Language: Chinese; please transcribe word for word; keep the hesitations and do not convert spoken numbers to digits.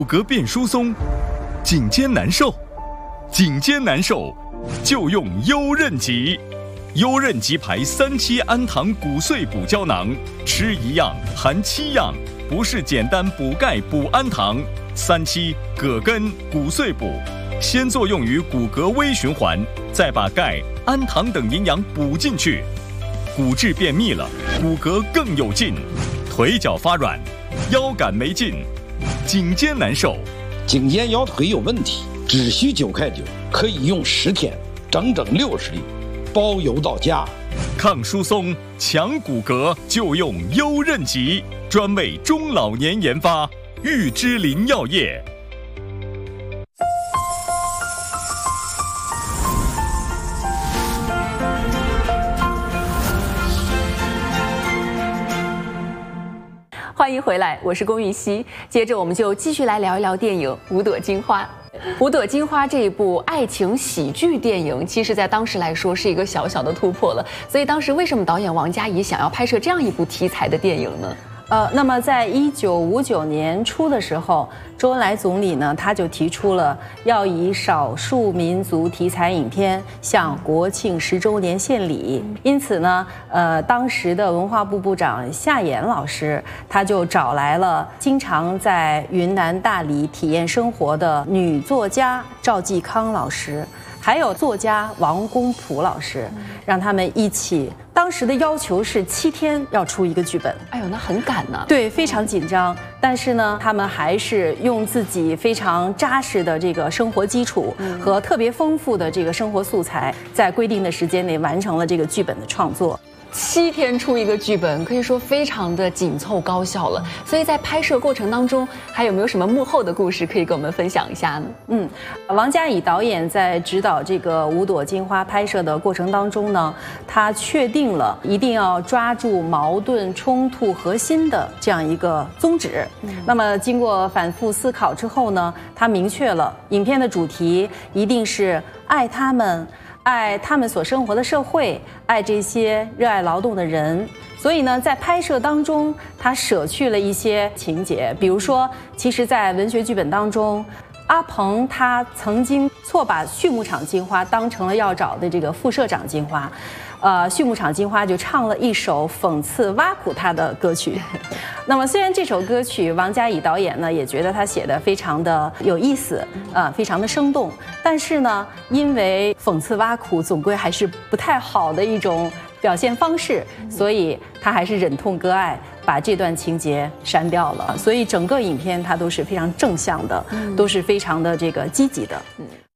骨骼变疏松，颈肩难受，颈肩难受就用优韧极。优韧极排三七氨糖骨碎补胶囊，吃一样含七样，不是简单补钙补氨糖。三七葛根骨碎补，先作用于骨骼微循环，再把钙、氨糖等营养补进去，骨质变密了，骨骼更有劲，腿脚发软，腰杆没劲，颈肩难受， 颈肩腰腿有问题，只需九块九，可以用十天，整整六十粒，包邮到家。 抗疏松、强骨骼就用优韧极，专为中老年研发，玉芝林药业。 欢迎回来，我是龚玉熙。接着我们就继续来聊一聊电影《五朵金花》。《五朵金花》这一部爱情喜剧电影，其实在当时来说是一个小小的突破了。所以当时为什么导演王家怡想要拍摄这样一部题材的电影呢？ 呃，那么在一九五九年初的时候，周恩来总理呢，他就提出了要以少数民族题材影片向国庆十周年献礼。因此呢，呃，当时的文化部部长夏衍老师，他就找来了经常在云南大理体验生活的女作家赵继康老师，还有作家王公朴老师，让他们一起。当时的要求是七天要出一个剧本， 哎呦，那很赶呢。 对，非常紧张。但是呢，他们还是用自己非常扎实的这个生活基础和特别丰富的这个生活素材，在规定的时间内完成了这个剧本的创作。 七天出一个剧本，可以说非常的紧凑高效了。所以在拍摄过程当中，还有没有什么幕后的故事可以跟我们分享一下呢？ 嗯，王家怡导演在指导这个《五朵金花》拍摄的过程当中呢，他确定了一定要抓住矛盾冲突核心的这样一个宗旨。嗯、那么经过反复思考之后呢，他明确了影片的主题一定是爱他们。爱他们所生活的社会，爱这些热爱劳动的人。所以呢，在拍摄当中，他舍去了一些情节，比如说，其实，在文学剧本当中，阿鹏他曾经错把畜牧场金花当成了要找的这个副社长金花，呃，畜牧场金花就唱了一首讽刺挖苦他的歌曲。那么，虽然这首歌曲王家怡导演呢也觉得他写的非常的有意思，呃，非常的生动，但是呢，因为讽刺挖苦总归还是不太好的一种表现方式，所以他还是忍痛割爱，把这段情节删掉了。所以整个影片它都是非常正向的，都是非常的这个积极的。